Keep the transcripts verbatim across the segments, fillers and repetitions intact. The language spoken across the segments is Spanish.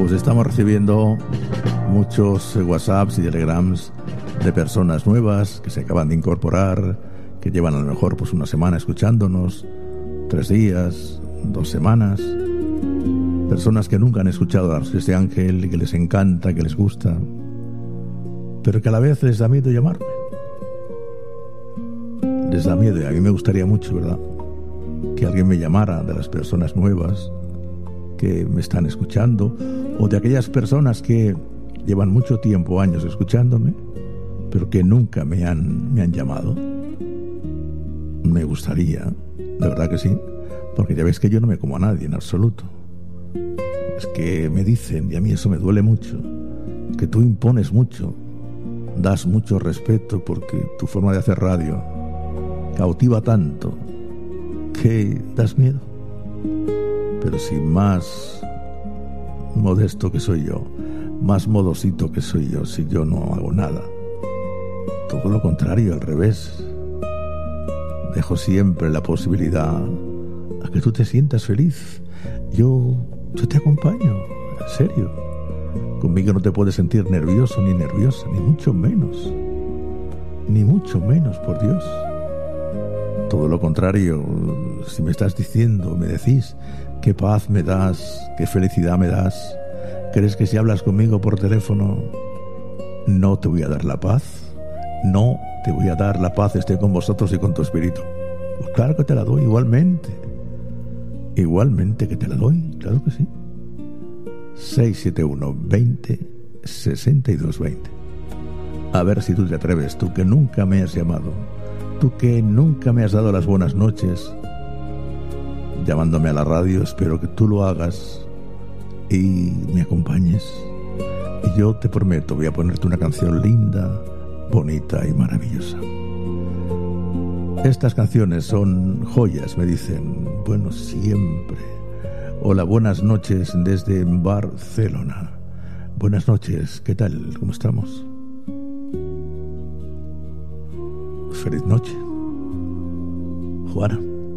Pues estamos recibiendo muchos WhatsApps y Telegrams de personas nuevas que se acaban de incorporar, que llevan a lo mejor pues una semana escuchándonos, tres días, dos semanas. Personas que nunca han escuchado a las voces de Ángel y que les encanta, que les gusta, pero que a la vez les da miedo llamarme. Les da miedo, y a mí me gustaría mucho, ¿verdad?, que alguien me llamara, de las personas nuevas que me están escuchando, o de aquellas personas que llevan mucho tiempo, años escuchándome, pero que nunca me han, me han llamado. Me gustaría, de verdad que sí, porque ya ves que yo no me como a nadie en absoluto. Es que me dicen, y a mí eso me duele mucho, que tú impones mucho, das mucho respeto, porque tu forma de hacer radio cautiva tanto que das miedo. Pero si más modesto que soy yo, más modosito que soy yo, si yo no hago nada, todo lo contrario, al revés, dejo siempre la posibilidad a que tú te sientas feliz. Yo, yo te acompaño, en serio. Conmigo no te puedes sentir nervioso ni nerviosa, ni mucho menos, ni mucho menos, por Dios. Todo lo contrario, si me estás diciendo, me decís qué paz me das, qué felicidad me das, ¿crees que si hablas conmigo por teléfono no te voy a dar la paz? No te voy a dar la paz, esté con vosotros y con tu espíritu. Pues claro que te la doy, igualmente. Igualmente que te la doy, claro que sí. seis siete uno, veinte, sesenta y dos veinte. A ver si tú te atreves, tú que nunca me has llamado, tú que nunca me has dado las buenas noches llamándome a la radio. Espero que tú lo hagas y me acompañes. Y yo te prometo, voy a ponerte una canción linda, bonita y maravillosa. Estas canciones son joyas, me dicen. Bueno, siempre. Hola, buenas noches desde Barcelona. Buenas noches, ¿qué tal? ¿Cómo estamos? Feliz noche, Juana.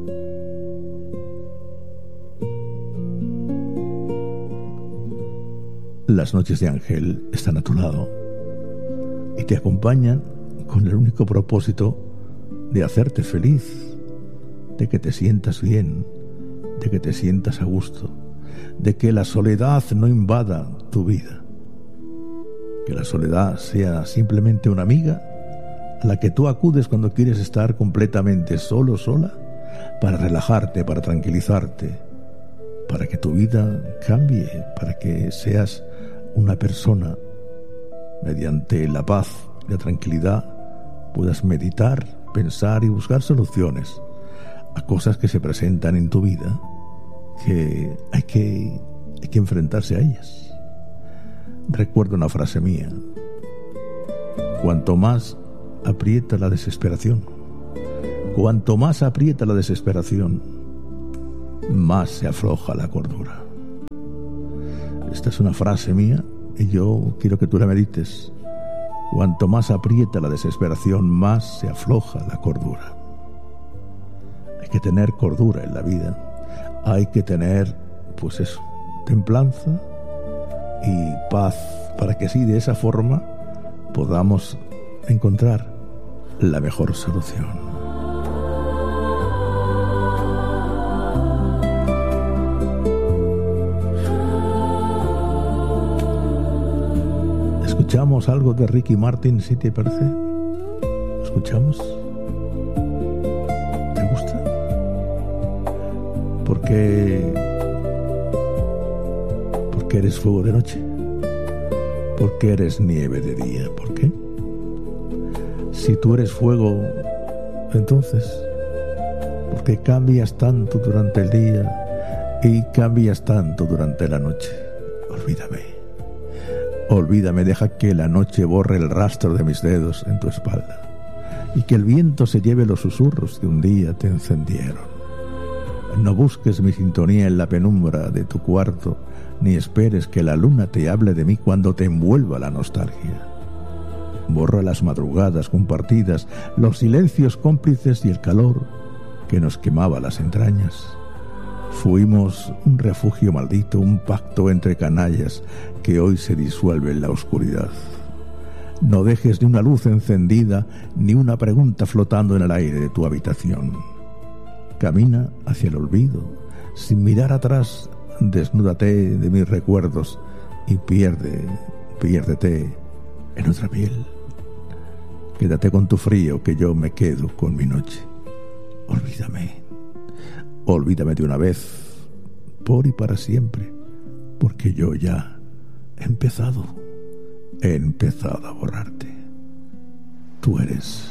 Las noches de Ángel están a tu lado y te acompañan con el único propósito de hacerte feliz, de que te sientas bien, de que te sientas a gusto, de que la soledad no invada tu vida, que la soledad sea simplemente una amiga a la que tú acudes cuando quieres estar completamente solo, sola, para relajarte, para tranquilizarte, para que tu vida cambie, para que seas una persona, mediante la paz y la tranquilidad, puedas meditar, pensar y buscar soluciones a cosas que se presentan en tu vida, que hay que, hay que enfrentarse a ellas. Recuerdo una frase mía: cuanto más aprieta la desesperación, cuanto más aprieta la desesperación, más se afloja la cordura. Esta es una frase mía y yo quiero que tú la medites. Cuanto más aprieta la desesperación, más se afloja la cordura. Hay que tener cordura en la vida. Hay que tener, pues eso, templanza y paz, para que así, de esa forma, podamos encontrar la mejor solución. ¿Escuchamos algo de Ricky Martin, si te parece? ¿Lo escuchamos? ¿Te gusta? Porque porque eres fuego de noche, porque eres nieve de día. ¿Por qué? Si tú eres fuego, entonces, ¿por qué cambias tanto durante el día y cambias tanto durante la noche? Olvídame. Olvídame, deja que la noche borre el rastro de mis dedos en tu espalda y que el viento se lleve los susurros que un día te encendieron. No busques mi sintonía en la penumbra de tu cuarto, ni esperes que la luna te hable de mí cuando te envuelva la nostalgia. Borra las madrugadas compartidas, los silencios cómplices y el calor que nos quemaba las entrañas. Fuimos un refugio maldito, un pacto entre canallas que hoy se disuelve en la oscuridad. No dejes ni una luz encendida, ni una pregunta flotando en el aire de tu habitación. Camina hacia el olvido, sin mirar atrás, desnúdate de mis recuerdos y pierde, piérdete en otra piel. Quédate con tu frío, que yo me quedo con mi noche. Olvídame, olvídame de una vez, por y para siempre, porque yo ya he empezado, he empezado a borrarte. Tú eres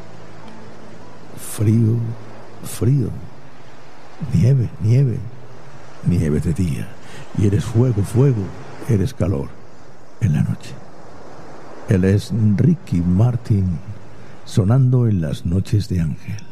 frío, frío, nieve, nieve, nieve de día, y eres fuego, fuego, eres calor en la noche. Él es Ricky Martin, sonando en las noches de Ángel.